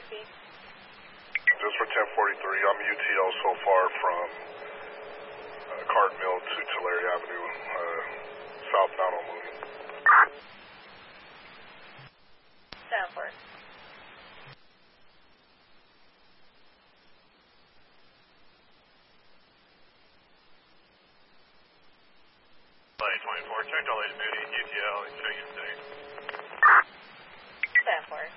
speed. Just for 1043, I'm UTL so far from Cart Mill to Tulare Avenue, southbound on Mooney. Stanford. Flight 24, check all these duty, UTL, show you safe. Stanford.